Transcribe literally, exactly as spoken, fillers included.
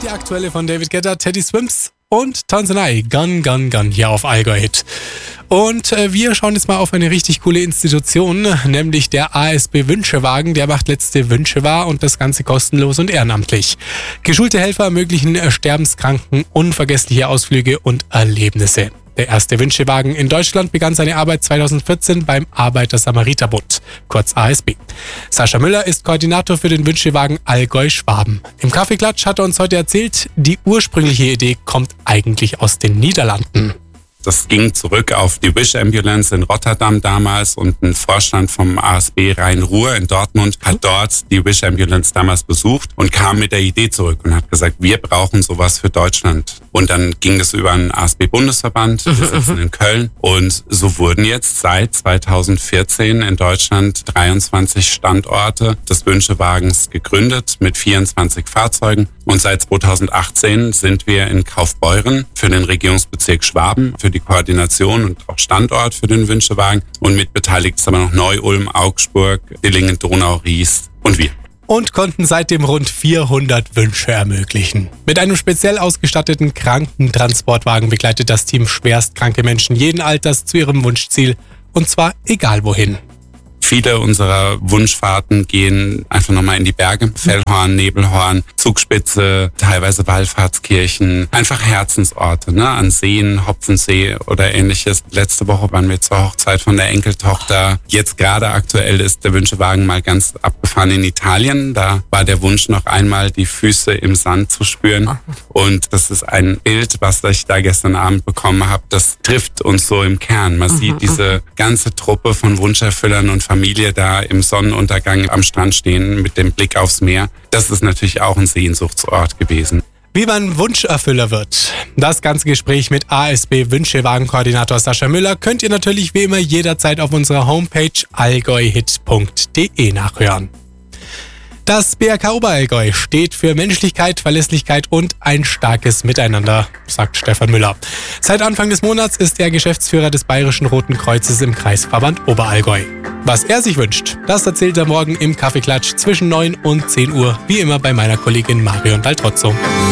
Die aktuelle von David Guetta, Teddy Swims und Tanzanai, Gun, Gun, Gun hier auf Allgäu Hit. Und äh, wir schauen jetzt mal auf eine richtig coole Institution, nämlich der A S B Wünschewagen. Der macht letzte Wünsche wahr und das Ganze kostenlos und ehrenamtlich. Geschulte Helfer ermöglichen äh, Sterbenskranken unvergessliche Ausflüge und Erlebnisse. Der erste Wünschewagen in Deutschland begann seine Arbeit zweitausendvierzehn beim Arbeiter-Samariter-Bund, kurz A S B. Sascha Müller ist Koordinator für den Wünschewagen Allgäu-Schwaben. Im Kaffeeklatsch hat er uns heute erzählt, die ursprüngliche Idee kommt eigentlich aus den Niederlanden. Das ging zurück auf die Wish Ambulance in Rotterdam damals und ein Vorstand vom A S B Rhein-Ruhr in Dortmund hat dort die Wish Ambulance damals besucht und kam mit der Idee zurück und hat gesagt, wir brauchen sowas für Deutschland. Und dann ging das über einen A S B-Bundesverband, wir sitzen in Köln und so wurden jetzt seit zweitausendvierzehn in Deutschland dreiundzwanzig Standorte des Wünschewagens gegründet mit vierundzwanzig Fahrzeugen und seit zweitausendachtzehn sind wir in Kaufbeuren für den Regierungsbezirk Schwaben, für die Koordination und auch Standort für den Wünschewagen und mit beteiligt ist aber noch Neu-Ulm, Augsburg, Dillingen, Donau, Ries und wir. Und konnten seitdem rund vierhundert Wünsche ermöglichen. Mit einem speziell ausgestatteten Krankentransportwagen begleitet das Team schwerstkranke Menschen jeden Alters zu ihrem Wunschziel und zwar egal wohin. Viele unserer Wunschfahrten gehen einfach nochmal in die Berge. Fellhorn, Nebelhorn, Zugspitze, teilweise Wallfahrtskirchen. Einfach Herzensorte, ne? An Seen, Hopfensee oder ähnliches. Letzte Woche waren wir zur Hochzeit von der Enkeltochter. Jetzt gerade aktuell ist der Wünschewagen mal ganz abgefahren in Italien. Da war der Wunsch noch einmal, die Füße im Sand zu spüren. Und das ist ein Bild, was ich da gestern Abend bekommen habe. Das trifft uns so im Kern. Man sieht diese ganze Truppe von Wunscherfüllern und Familie da im Sonnenuntergang am Strand stehen mit dem Blick aufs Meer. Das ist natürlich auch ein Sehnsuchtsort gewesen. Wie man Wunscherfüller wird. Das ganze Gespräch mit A S B Wünschewagen-Koordinator Sascha Müller könnt ihr natürlich wie immer jederzeit auf unserer Homepage allgäuhit punkt de nachhören. Das B R K Oberallgäu steht für Menschlichkeit, Verlässlichkeit und ein starkes Miteinander, sagt Stefan Müller. Seit Anfang des Monats ist er Geschäftsführer des Bayerischen Roten Kreuzes im Kreisverband Oberallgäu. Was er sich wünscht, das erzählt er morgen im Kaffeeklatsch zwischen neun und zehn Uhr, wie immer bei meiner Kollegin Marion Daltrozzo.